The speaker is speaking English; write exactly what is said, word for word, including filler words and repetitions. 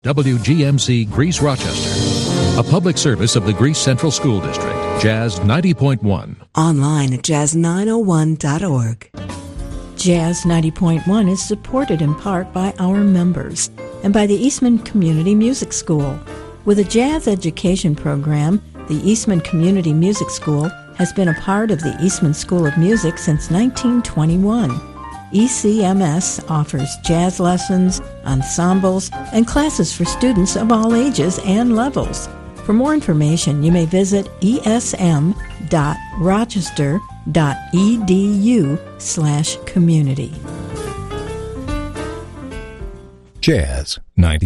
W G M C Greece Rochester, a public service of the Greece Central School District. Jazz ninety point one. Online at jazz nine oh one dot org. Jazz ninety point one is supported in part by our members and by the Eastman Community Music School. With a jazz education program, the Eastman Community Music School has been a part of the Eastman School of Music since nineteen twenty-one. E C M S offers jazz lessons, ensembles, and classes for students of all ages and levels. For more information, you may visit e s m dot rochester dot e d u slash community. Jazz ninety.